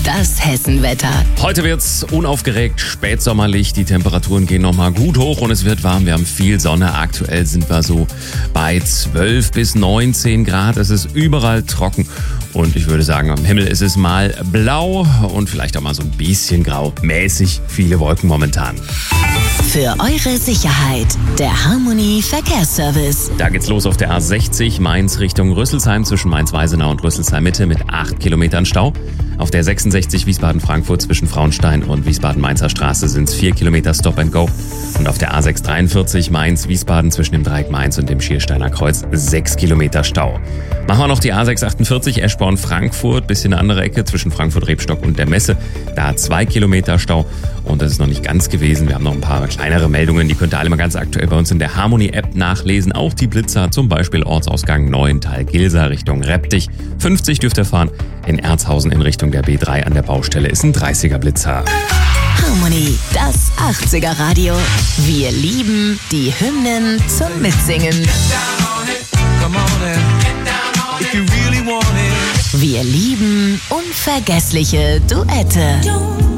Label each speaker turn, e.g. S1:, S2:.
S1: das Hessenwetter.
S2: Heute wird's unaufgeregt, spätsommerlich. Die Temperaturen gehen nochmal gut hoch und es wird warm. Wir haben viel Sonne. Aktuell sind wir so bei 12 bis 19 Grad. Es ist überall trocken. Und ich würde sagen, am Himmel ist es mal blau und vielleicht auch mal so ein bisschen grau. Mäßig viele Wolken momentan.
S1: Für eure Sicherheit, der Harmony Verkehrsservice.
S2: Da geht's los auf der A60 Mainz Richtung Rüsselsheim zwischen Mainz-Weisenau und Rüsselsheim-Mitte mit 8 Kilometern Stau. Auf der 66 Wiesbaden-Frankfurt zwischen Frauenstein und Wiesbaden-Mainzer Straße sind es 4 Kilometer Stop and Go. Und auf der A643 Mainz-Wiesbaden zwischen dem Dreieck Mainz und dem Schiersteiner Kreuz 6 Kilometer Stau. Machen wir noch die A648 Eschborn-Frankfurt, bisschen eine andere Ecke zwischen Frankfurt-Rebstock und der Messe. Da 2 Kilometer Stau und das ist noch nicht ganz gewesen. Wir haben noch ein paar kleinere Meldungen, die könnt ihr alle mal ganz aktuell bei uns in der Harmony-App nachlesen. Auch die Blitzer, zum Beispiel Ortsausgang Neuental-Gilsa Richtung Reptich. 50 dürft ihr fahren. In Erzhausen in Richtung der B3 an der Baustelle ist ein 30er Blitzer.
S1: Harmony, das 80er Radio. Wir lieben die Hymnen zum Mitsingen. Wir lieben unvergessliche Duette.